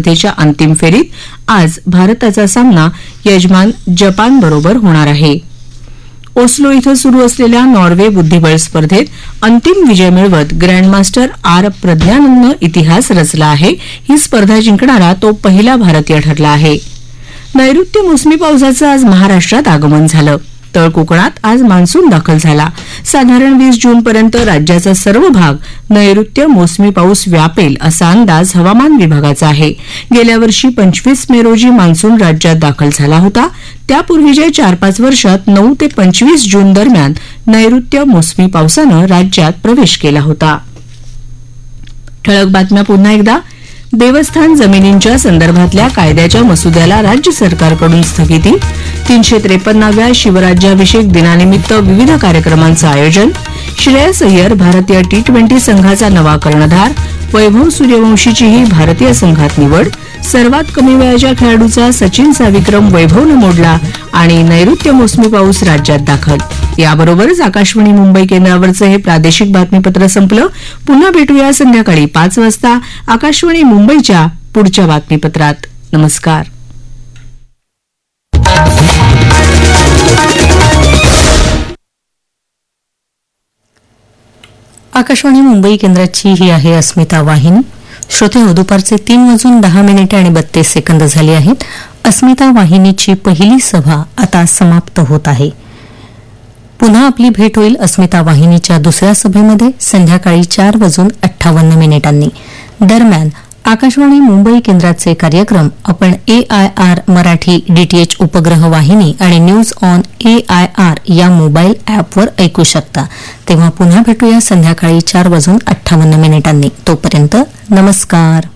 स्पर्धेच्या अंतिम फेरीत आज भारताचा सामना यजमान जपानबरोबर होणार आहे. ओस्लो इथं सुरू असलेल्या नॉर्वे बुद्धिबळ स्पर्धेत अंतिम विजय मिळवत ग्रँडमास्टर आर प्रज्ञानंदनं इतिहास रचला आहे. ही स्पर्धा जिंकणारा तो पहिला भारतीय ठरला आहे. नैऋत्य मोसमी पावसाचं आज महाराष्ट्रात आगमन झालं. तळ कोकणात आज मान्सून दाखल झाला. साधारण 20 जूनपर्यंत राज्याचा सर्व भाग नैऋत्य मोसमी पाऊस व्यापेल असा अंदाज हवामान विभागाचा आहे. गेल्या वर्षी 25 मे रोजी मान्सून राज्यात दाखल झाला होता. त्यापूर्वीच्या 4-5 वर्षात 9 ते 25 जून दरम्यान नैऋत्य मोसमी पावसानं राज्यात प्रवेश केला होता. ठळक बातम्या पुन्हा एकदा. देवस्थान जमिनींच्या संदर्भातल्या कायद्याच्या मसुद्याला राज्य सरकारकडून स्थगिती. 353व्या शिवराज्याभिषेक दिनानिमित्त विविध कार्यक्रमांचं आयोजन. श्रेयस अय्यर भारतीय T20 संघाचा नवा कर्णधार. वैभव सूर्यवंशीचीही भारतीय संघात निवड. सर्वात कमी वयाच्या खेळाडूचा सचिनचा विक्रम वैभवनं मोडला. आणि नैऋत्य मोसमी पाऊस राज्यात दाखल. याबरोबरच आकाशवाणी मुंबई केंद्रावरचं हे प्रादेशिक बातमीपत्र संपलं. पुन्हा भेटूया संध्याकाळी 5 वाजता आकाशवाणी मुंबईच्या पुढच्या बातमीपत्रात. नमस्कार. आकाशवाणी मुंबई केंद्राची ही आहे अस्मिता वाहिनी. श्रोते हो, दुपारचे 3:10 झाले आहेत. अस्मिता वाहिनीची पहिली सभा आता समाप्त होत आहे. पुन्हा आपली भेट होईल अस्मिता वाहिनीच्या दुसऱ्या सभेमध्ये संध्याकाळी 4:58. दरम्यान आकाशवाणी मुंबई केंद्राचे कार्यक्रम आपण AIR मराठी DTH उपग्रह वाहिनी आणि न्यूज ऑन AIR या मोबाईल ॲपवर ऐकू शकता. तेव्हा पुन्हा भेटूया संध्याकाळी 4:58. तोपर्यंत नमस्कार.